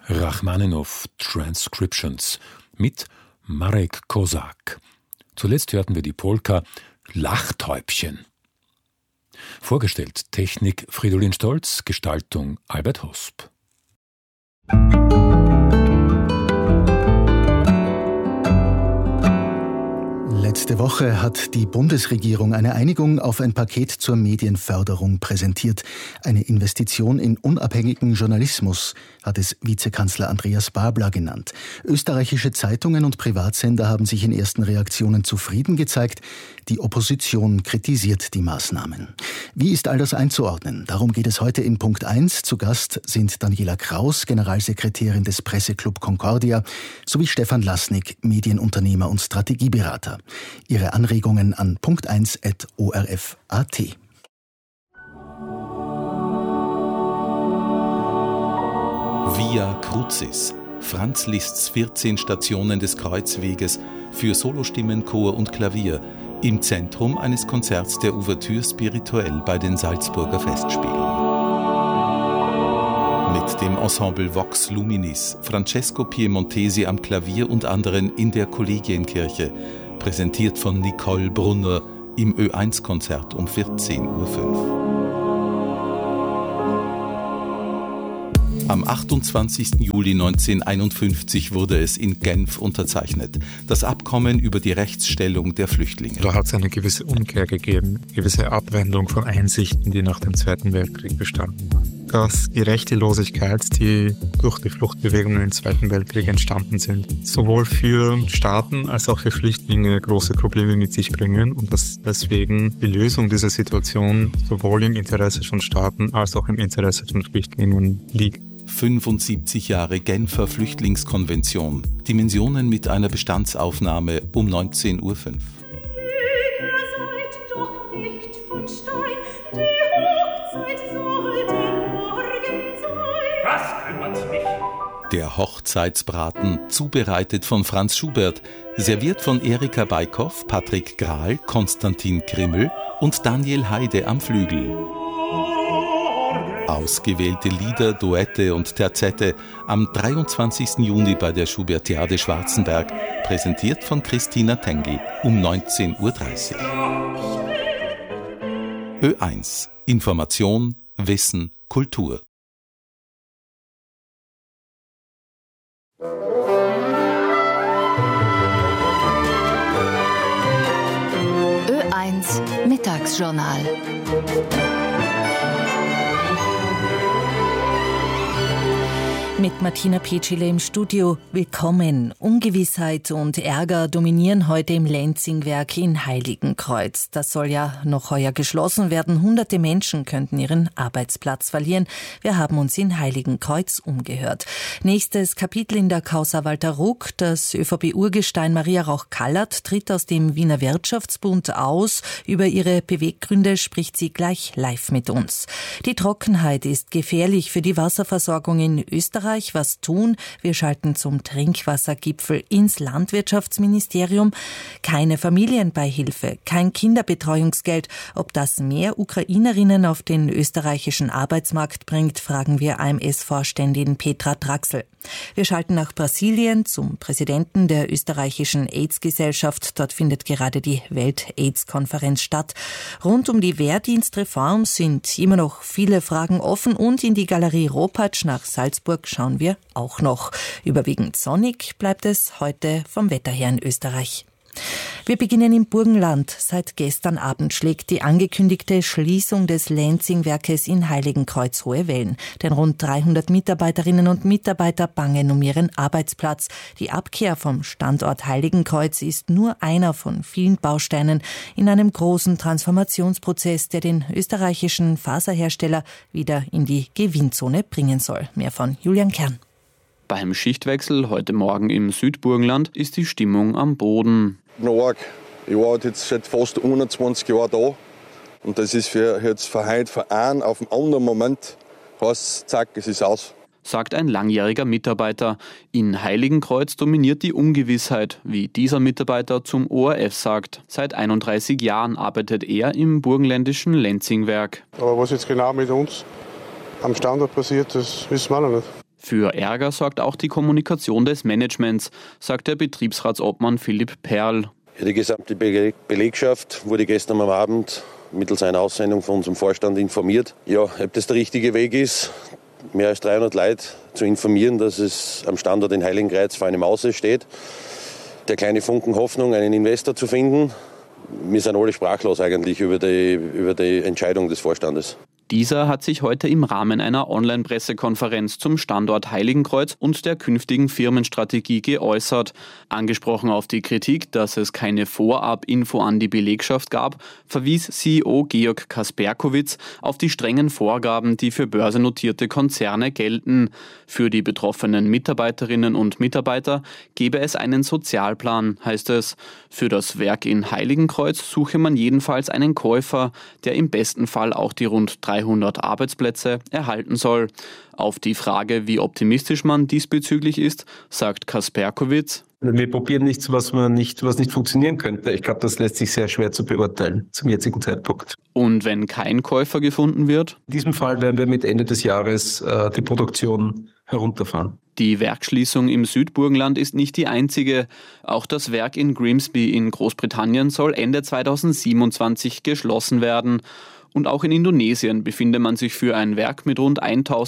Rachmaninow Transcriptions mit Marek Kozak. Zuletzt hörten wir die Polka Lachtäubchen. Vorgestellt Technik Fridolin Stolz, Gestaltung Albert Hosp. Letzte Woche hat die Bundesregierung eine Einigung auf ein Paket zur Medienförderung präsentiert. Eine Investition in unabhängigen Journalismus, hat es Vizekanzler Andreas Babler genannt. Österreichische Zeitungen und Privatsender haben sich in ersten Reaktionen zufrieden gezeigt. Die Opposition kritisiert die Maßnahmen. Wie ist all das einzuordnen? Darum geht es heute in Punkt 1. Zu Gast sind Daniela Kraus, Generalsekretärin des Presseclub Concordia, sowie Stefan Lasnik, Medienunternehmer und Strategieberater. Ihre Anregungen an punkt1@orf.at. Via Crucis, Franz Liszt's 14 Stationen des Kreuzweges für Solostimmen, Chor und Klavier im Zentrum eines Konzerts der Ouverture spirituell bei den Salzburger Festspielen. Mit dem Ensemble Vox Luminis, Francesco Piemontesi am Klavier und anderen in der Kollegienkirche, präsentiert von Nicole Brunner im Ö1-Konzert um 14.05 Uhr. Am 28. Juli 1951 wurde es in Genf unterzeichnet, das Abkommen über die Rechtsstellung der Flüchtlinge. Da hat es eine gewisse Umkehr gegeben, gewisse Abwendung von Einsichten, die nach dem Zweiten Weltkrieg bestanden waren. Dass die Rechtelosigkeit, die durch die Fluchtbewegungen im Zweiten Weltkrieg entstanden sind, sowohl für Staaten als auch für Flüchtlinge große Probleme mit sich bringen und dass deswegen die Lösung dieser Situation sowohl im Interesse von Staaten als auch im Interesse von Flüchtlingen liegt. 75 Jahre Genfer Flüchtlingskonvention. Dimensionen mit einer Bestandsaufnahme um 19.05 Uhr. Der Hochzeitsbraten, zubereitet von Franz Schubert, serviert von Erika Beikoff, Patrick Grahl, Konstantin Krimmel und Daniel Heide am Flügel. Ausgewählte Lieder, Duette und Terzette am 23. Juni bei der Schubertiade Schwarzenberg, präsentiert von Christina Tengel um 19.30 Uhr. Ö1. Information, Wissen, Kultur. Ö1 Mittagsjournal. Mit Martina Petschile im Studio. Willkommen. Ungewissheit und Ärger dominieren heute im Lenzingwerk in Heiligenkreuz. Das soll ja noch heuer geschlossen werden. Hunderte Menschen könnten ihren Arbeitsplatz verlieren. Wir haben uns in Heiligenkreuz umgehört. Nächstes Kapitel in der Causa Walter Ruck. Das ÖVP-Urgestein Maria Rauch-Kallert tritt aus dem Wiener Wirtschaftsbund aus. Über ihre Beweggründe spricht sie gleich live mit uns. Die Trockenheit ist gefährlich für die Wasserversorgung in Österreich. Was tun? Wir schalten zum Trinkwassergipfel ins Landwirtschaftsministerium. Keine Familienbeihilfe, kein Kinderbetreuungsgeld. Ob das mehr Ukrainerinnen auf den österreichischen Arbeitsmarkt bringt, fragen wir AMS-Vorständin Petra Draxl. Wir schalten nach Brasilien zum Präsidenten der österreichischen AIDS-Gesellschaft. Dort findet gerade die Welt-AIDS-Konferenz statt. Rund um die Wehrdienstreform sind immer noch viele Fragen offen und in die Galerie Ropatsch nach Salzburg schauen wir auch noch. Überwiegend sonnig bleibt es heute vom Wetter her in Österreich. Wir beginnen im Burgenland. Seit gestern Abend schlägt die angekündigte Schließung des Lenzingwerkes in Heiligenkreuz hohe Wellen. Denn rund 300 Mitarbeiterinnen und Mitarbeiter bangen um ihren Arbeitsplatz. Die Abkehr vom Standort Heiligenkreuz ist nur einer von vielen Bausteinen in einem großen Transformationsprozess, der den österreichischen Faserhersteller wieder in die Gewinnzone bringen soll. Mehr von Julian Kern. Beim Schichtwechsel heute Morgen im Südburgenland ist die Stimmung am Boden. Ich war jetzt seit fast 21 Jahren da und das ist für heute für einen auf den anderen Moment, heißt zack, es ist aus. Sagt ein langjähriger Mitarbeiter. In Heiligenkreuz dominiert die Ungewissheit, wie dieser Mitarbeiter zum ORF sagt. Seit 31 Jahren arbeitet er im burgenländischen Lenzingwerk. Aber was jetzt genau mit uns am Standort passiert, das wissen wir noch nicht. Für Ärger sorgt auch die Kommunikation des Managements, sagt der Betriebsratsobmann Philipp Perl. Ja, die gesamte Belegschaft wurde gestern am Abend mittels einer Aussendung von unserem Vorstand informiert. Ja, ob das der richtige Weg ist, mehr als 300 Leute zu informieren, dass es am Standort in Heiligenkreuz vor einem Haus steht. Der kleine Funken Hoffnung, einen Investor zu finden. Wir sind alle sprachlos eigentlich über die Entscheidung des Vorstandes. Dieser hat sich heute im Rahmen einer Online-Pressekonferenz zum Standort Heiligenkreuz und der künftigen Firmenstrategie geäußert. Angesprochen auf die Kritik, dass es keine Vorab-Info an die Belegschaft gab, verwies CEO Georg Kasperkowitz auf die strengen Vorgaben, die für börsennotierte Konzerne gelten. Für die betroffenen Mitarbeiterinnen und Mitarbeiter gebe es einen Sozialplan, heißt es. Für das Werk in Heiligenkreuz suche man jedenfalls einen Käufer, der im besten Fall auch die rund 300 Arbeitsplätze erhalten soll. Auf die Frage, wie optimistisch man diesbezüglich ist, sagt Kasperkowitz: Wir probieren nichts, was nicht funktionieren könnte. Ich glaube, das lässt sich sehr schwer zu beurteilen zum jetzigen Zeitpunkt. Und wenn kein Käufer gefunden wird? In diesem Fall werden wir mit Ende des Jahres die Produktion herunterfahren. Die Werksschließung im Südburgenland ist nicht die einzige. Auch das Werk in Grimsby in Großbritannien soll Ende 2027 geschlossen werden. Und auch in Indonesien befinde man sich für ein Werk mit rund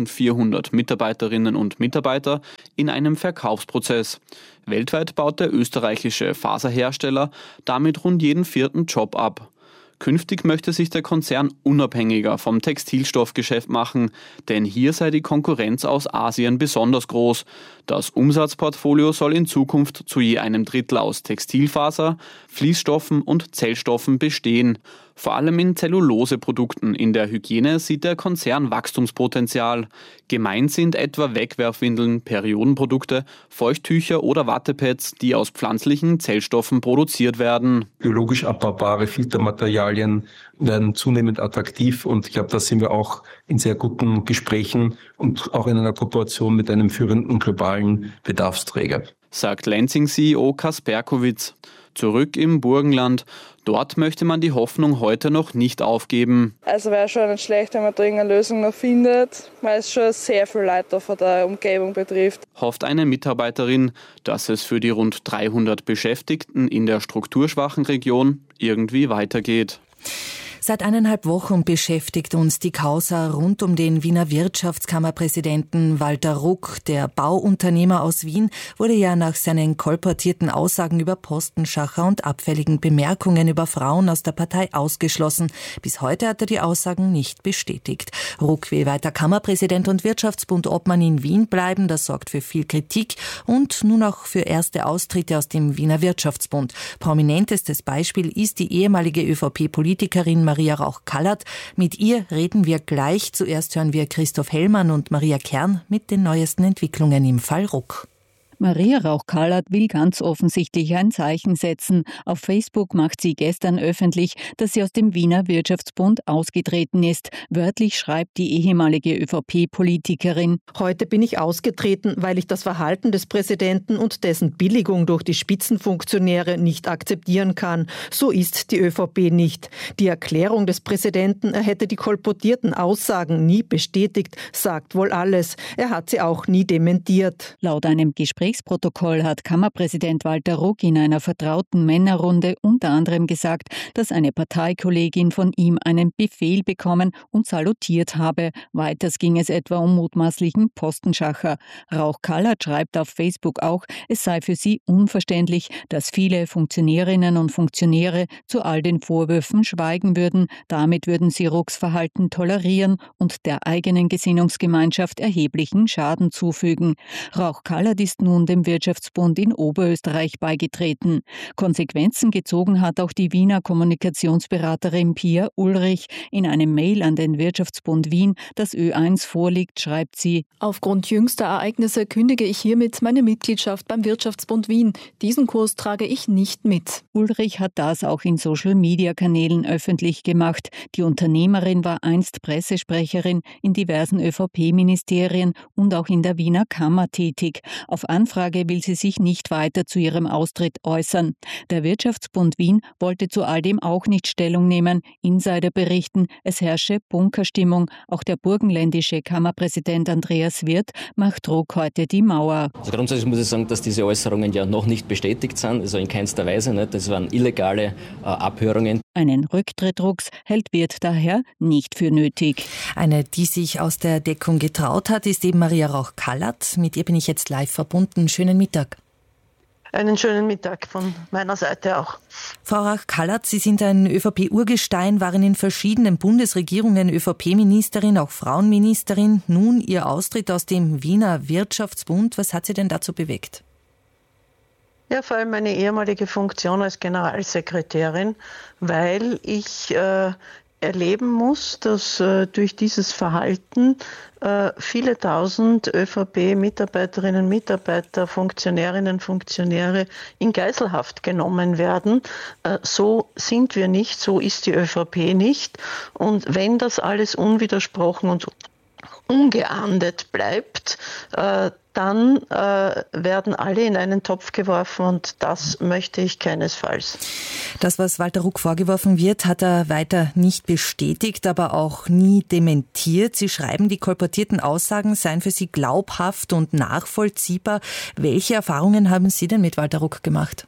1400 Mitarbeiterinnen und Mitarbeiter in einem Verkaufsprozess. Weltweit baut der österreichische Faserhersteller damit rund jeden 4. Job ab. Künftig möchte sich der Konzern unabhängiger vom Textilstoffgeschäft machen, denn hier sei die Konkurrenz aus Asien besonders groß. Das Umsatzportfolio soll in Zukunft zu je einem Drittel aus Textilfaser, Fließstoffen und Zellstoffen bestehen. Vor allem in Zelluloseprodukten in der Hygiene sieht der Konzern Wachstumspotenzial. Gemeint sind etwa Wegwerfwindeln, Periodenprodukte, Feuchttücher oder Wattepads, die aus pflanzlichen Zellstoffen produziert werden. Biologisch abbaubare Filtermaterialien werden zunehmend attraktiv und ich glaube, da sind wir auch in sehr guten Gesprächen und auch in einer Kooperation mit einem führenden globalen Bedarfsträger, sagt Lenzing-CEO Kasperkowitz. Zurück im Burgenland. Dort möchte man die Hoffnung heute noch nicht aufgeben. Also wäre schon nicht schlecht, wenn man da irgendeine Lösung noch findet, weil es schon sehr viele Leute von der Umgebung betrifft. Hofft eine Mitarbeiterin, dass es für die rund 300 Beschäftigten in der strukturschwachen Region irgendwie weitergeht. Seit 1,5 Wochen beschäftigt uns die Causa rund um den Wiener Wirtschaftskammerpräsidenten Walter Ruck. Der Bauunternehmer aus Wien wurde ja nach seinen kolportierten Aussagen über Postenschacher und abfälligen Bemerkungen über Frauen aus der Partei ausgeschlossen. Bis heute hat er die Aussagen nicht bestätigt. Ruck will weiter Kammerpräsident und Wirtschaftsbund-Obmann in Wien bleiben. Das sorgt für viel Kritik und nun auch für erste Austritte aus dem Wiener Wirtschaftsbund. Prominentestes Beispiel ist die ehemalige ÖVP-Politikerin Maria Rauch-Kallert. Mit ihr reden wir gleich. Zuerst hören wir Christoph Hellmann und Maria Kern mit den neuesten Entwicklungen im Fall Ruck. Maria Rauch-Kallert will ganz offensichtlich ein Zeichen setzen. Auf Facebook macht sie gestern öffentlich, dass sie aus dem Wiener Wirtschaftsbund ausgetreten ist. Wörtlich schreibt die ehemalige ÖVP-Politikerin: Heute bin ich ausgetreten, weil ich das Verhalten des Präsidenten und dessen Billigung durch die Spitzenfunktionäre nicht akzeptieren kann. So ist die ÖVP nicht. Die Erklärung des Präsidenten, er hätte die kolportierten Aussagen nie bestätigt, sagt wohl alles. Er hat sie auch nie dementiert. Laut einem Gesprächsprotokoll hat Kammerpräsident Walter Ruck in einer vertrauten Männerrunde unter anderem gesagt, dass eine Parteikollegin von ihm einen Befehl bekommen und salutiert habe. Weiters ging es etwa um mutmaßlichen Postenschacher. Rauch-Kallert schreibt auf Facebook auch, es sei für sie unverständlich, dass viele Funktionärinnen und Funktionäre zu all den Vorwürfen schweigen würden. Damit würden sie Rucks Verhalten tolerieren und der eigenen Gesinnungsgemeinschaft erheblichen Schaden zufügen. Rauch-Kallert ist nun dem Wirtschaftsbund in Oberösterreich beigetreten. Konsequenzen gezogen hat auch die Wiener Kommunikationsberaterin Pia Ulrich. In einem Mail an den Wirtschaftsbund Wien, das Ö1 vorliegt, schreibt sie: Aufgrund jüngster Ereignisse kündige ich hiermit meine Mitgliedschaft beim Wirtschaftsbund Wien. Diesen Kurs trage ich nicht mit. Ulrich hat das auch in Social-Media-Kanälen öffentlich gemacht. Die Unternehmerin war einst Pressesprecherin in diversen ÖVP-Ministerien und auch in der Wiener Kammer tätig. Auf Anfrage Anfrage will sie sich nicht weiter zu ihrem Austritt äußern. Der Wirtschaftsbund Wien wollte zu all dem auch nicht Stellung nehmen. Insider berichten, es herrsche Bunkerstimmung. Auch der burgenländische Kammerpräsident Andreas Wirth macht Druck heute die Mauer. Also grundsätzlich muss ich sagen, dass diese Äußerungen ja noch nicht bestätigt sind, also in keinster Weise. Nicht. Das waren illegale Abhörungen. Einen Rücktritt Rucks hält Wirth daher nicht für nötig. Eine, die sich aus der Deckung getraut hat, ist eben Maria Rauch-Kallert. Mit ihr bin ich jetzt live verbunden. Schönen Mittag. Einen schönen Mittag von meiner Seite auch. Frau Rauch-Kallert, Sie sind ein ÖVP-Urgestein, waren in verschiedenen Bundesregierungen ÖVP-Ministerin, auch Frauenministerin. Nun Ihr Austritt aus dem Wiener Wirtschaftsbund. Was hat Sie denn dazu bewegt? Ja, vor allem meine ehemalige Funktion als Generalsekretärin, weil ich erleben muss, dass durch dieses Verhalten viele tausend ÖVP-Mitarbeiterinnen und Mitarbeiter, Funktionärinnen, Funktionäre in Geiselhaft genommen werden. So sind wir nicht, so ist die ÖVP nicht. Und wenn das alles unwidersprochen und ungeahndet bleibt, dann werden alle in einen Topf geworfen und das möchte ich keinesfalls. Das, was Walter Ruck vorgeworfen wird, hat er weiter nicht bestätigt, aber auch nie dementiert. Sie schreiben, die kolportierten Aussagen seien für Sie glaubhaft und nachvollziehbar. Welche Erfahrungen haben Sie denn mit Walter Ruck gemacht?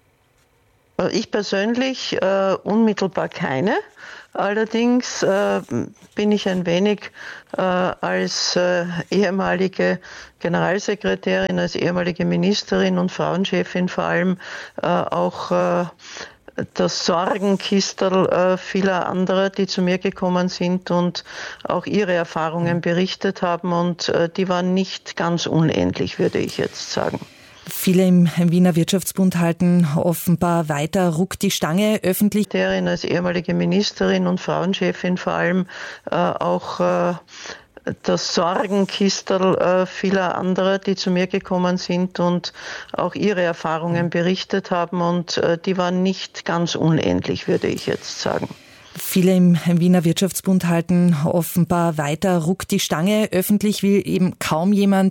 Ich persönlich unmittelbar keine. Allerdings bin ich ein wenig als ehemalige Generalsekretärin, als ehemalige Ministerin und Frauenchefin vor allem auch das Sorgenkistel vieler anderer, die zu mir gekommen sind und auch ihre Erfahrungen berichtet haben. Und die waren nicht ganz unähnlich, würde ich jetzt sagen. Viele im Wiener Wirtschaftsbund halten offenbar weiter Ruck die Stange öffentlich. Als ehemalige Ministerin und Frauenchefin vor allem auch das Sorgenkistel vieler anderer, die zu mir gekommen sind und auch ihre Erfahrungen berichtet haben. Und die waren nicht ganz unähnlich, würde ich jetzt sagen. Viele im Wiener Wirtschaftsbund halten offenbar weiter Ruck die Stange. Öffentlich will eben kaum jemand